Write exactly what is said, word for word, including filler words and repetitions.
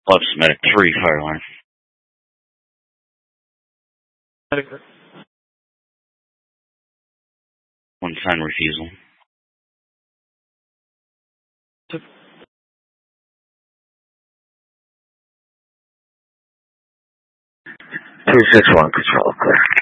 Left Medic three, fire line. Medic. One sign refusal. Two. two six one, control, clear.